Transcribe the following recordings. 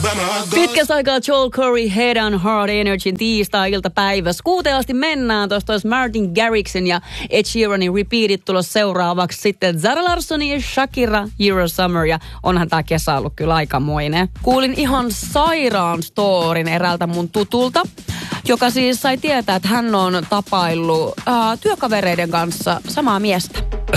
Pitkästä aikaa Joel Corey, Head on Hard Energyn tiistai-iltapäivässä. 6 asti mennään. Tuosta olisi Martin Garrixin ja Ed Sheeranin repeatit tulossa seuraavaksi. Sitten Zara Larsonin ja Shakira, Euro Summer. Ja onhan tää kesä ollut kyllä aikamoinen. Kuulin ihan sairaan storin eräältä mun tutulta, joka siis sai tietää, että hän on tapaillut työkavereiden kanssa samaa miestä.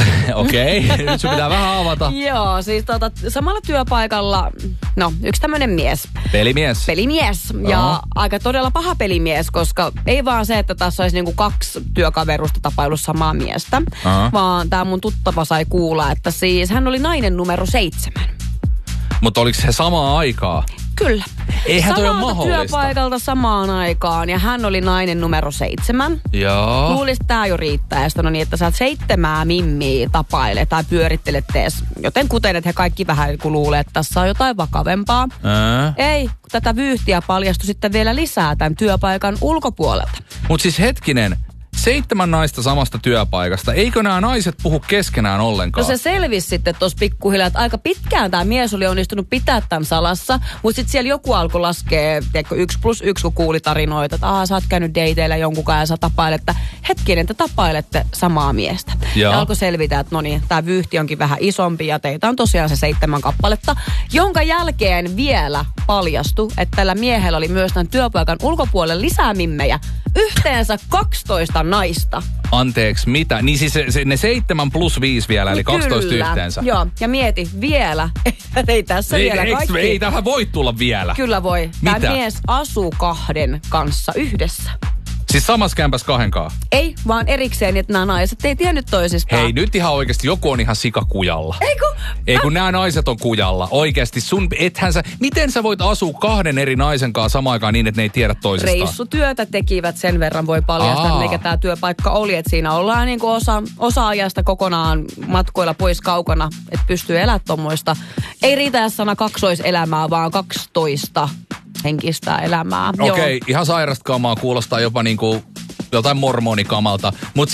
Okei, nyt sun pitää vähän avata. Joo, siis samalla työpaikalla, yksi tämmönen mies. Pelimies. Ja aika todella paha pelimies, koska ei vaan se, että tässä olisi niinku 2 työkaverusta tapailu samaa miestä, vaan tää mun tuttava sai kuulla, että siis hän oli nainen numero 7. Mutta oliko se samaa aikaa? Kyllä. Eihän toi ole mahdollista. Työpaikalta samaan aikaan ja hän oli nainen numero 7. Joo. Luulisin, että tää jo riittää. Ja sitten että sä 7 mimmiä tapailet tai pyörittelet tees. Joten kuten, että he kaikki vähän kun luulee, että tässä on jotain vakavempaa. Ei, kun tätä vyyhtiä paljastui sitten vielä lisää tämän työpaikan ulkopuolelta. Mut siis hetkinen. 7 naista samasta työpaikasta. Eikö nämä naiset puhu keskenään ollenkaan? No se selvisi sitten tuossa pikkuhiljaa, että aika pitkään tämä mies oli onnistunut pitää tämän salassa, mutta sitten siellä joku alkoi laskea, 1+1, kun kuuli tarinoita, että sä oot käynyt dateilla jonkunkaan ja sä tapailet, että hetkinen, te tapailette samaa miestä. Ja alkoi selvitä, että tämä vyyhti onkin vähän isompi ja teitä on tosiaan se 7 kappaletta, jonka jälkeen vielä paljastui, että tällä miehellä oli myös tämän työpaikan ulkopuolella lisää mimmejä. Yhteensä 12 naista. Anteeksi, mitä? Niin siis ne 7+5 vielä, eli 12 Kyllä. yhteensä. Joo, ja mieti, vielä. Ei tässä vielä kaikki. Ei tähän voi tulla vielä. Kyllä voi. Mitä? Tämä mies asuu 2 kanssa yhdessä. Siis samassa kämpässä 2 kanssa? Ei, vaan erikseen, että nämä naiset ei tiennyt toisistaan. Hei, nyt ihan oikeasti joku on ihan sikakujalla. Ei kun nämä naiset on kujalla. Oikeasti miten sä voit asua 2 eri naisen kanssa samaan aikaan niin, että ne ei tiedä toisistaan? Reissutyötä tekivät, sen verran voi paljastaa, mikä tämä työpaikka oli. Että siinä ollaan niin kuin osa ajasta kokonaan matkoilla pois kaukana, että pystyy elämään tommoista. Ei riitä sana kaksoiselämää, vaan 12 henkistä elämää. Okei, ihan sairasta kamaa, kuulostaa jopa niinku jotain mormonikamalta. Mutta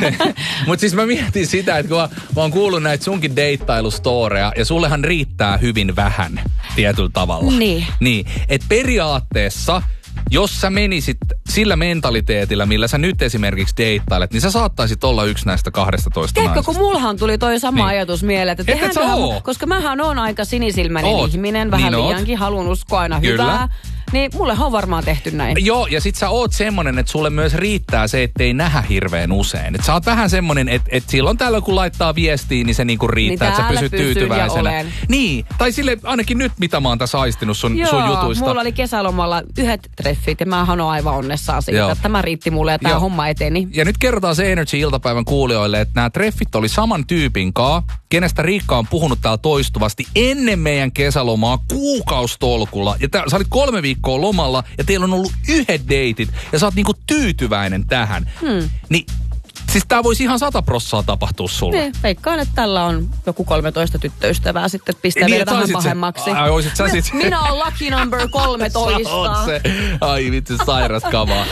siis mä mietin sitä, että kun mä oon kuullut näitä sunkin deittailustoreja ja sullehan riittää hyvin vähän tietyllä tavalla. Niin, että periaatteessa, jos sä menisit sillä mentaliteetillä, millä sä nyt esimerkiksi deittailet, niin sä saattaisit olla yksi näistä 12 naisesta. Kun mullahan tuli toi sama ajatus mieleen, että koska mähän on aika sinisilmäinen ihminen, vähän liiankin, haluan uskoa aina hyvää. Niin mullehan on varmaan tehty näin. Joo, ja sit sä oot semmonen, että sulle myös riittää se, ettei nähdä hirveän usein. Että sä oot vähän semmonen, että silloin täällä kun laittaa viestiä, niin se niinku riittää, niin että sä pysyt tyytyväisenä. Niin, tai sille ainakin nyt, mitä mä oon tässä aistinut sun jutuista. Mulla oli kesälomalla 1 treffit ja mähän on aivan onnessaan siitä, että tämä riitti mulle ja tää homma eteni. Ja nyt kerrotaan se Energy-iltapäivän kuulijoille, että nämä treffit oli saman tyypin kaa, kenestä Riikka on puhunut täällä toistuvasti ennen meidän kesälomaa kuukaustolkulla. Ja sä olit 3 viikkoa lomalla ja teillä on ollut 1 deitit ja sä oot niinku tyytyväinen tähän. Niin siis tää voisi ihan 100% tapahtua sulle. Niin, veikkaan, että tällä on joku 13 tyttöystävää sitten pistää vielä vähän pahemmaksi. Minä oon lucky number 13. Oot se. Ai vitsi, sairas kamaa.